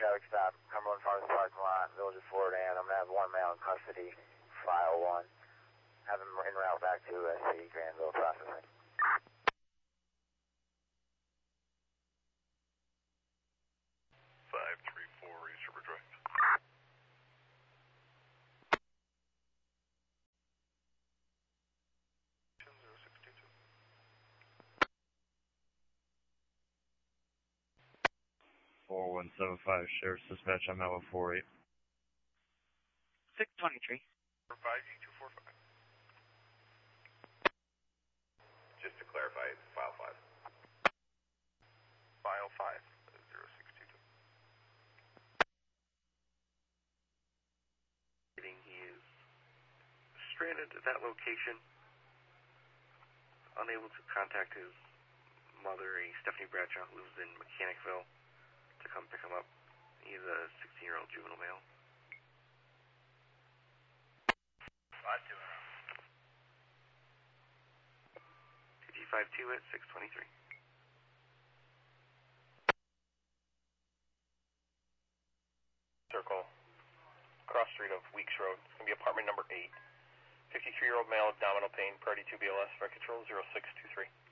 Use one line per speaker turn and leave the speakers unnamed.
traffic stop, Cumberland Farms parking lot, Village of Fort Anne. I'm going to have one male in custody, file 1. Have him en route back to SC Granville processing.
East River Drive.
Sheriff's Dispatch, I'm out with 48.
623.
5E245.
Just to clarify, it's file 5.
File 5, 0622.
He is stranded at that location, unable to contact his mother, Stephanie Bradshaw, who lives in Mechanicville, to come pick him up. He's a 16-year-old juvenile male. 2G52 at 623.
Circle. Cross street of Weeks Road. It's going to be apartment number 8. 53-year-old male, abdominal pain, priority 2 BLS, flight control 0623.